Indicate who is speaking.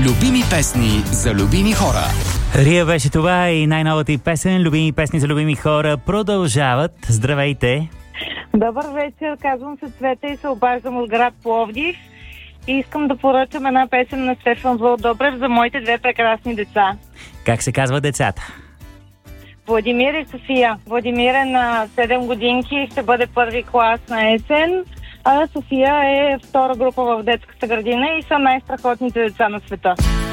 Speaker 1: Любими песни за любими хора.
Speaker 2: Рия беше това и най-новата и песен. Любими песни за любими хора продължават. Здравейте!
Speaker 3: Добър вечер, казвам се Цвета и се обаждам от град Пловдив. И искам да поръчам една песен на Стефан Вълдобрев за моите две прекрасни деца.
Speaker 2: Как се казват децата?
Speaker 3: Владимир и София. Владимир е на 7 годинки и ще бъде първи клас на есен, а София е втора група в детската градина и са най-страхотните деца на света.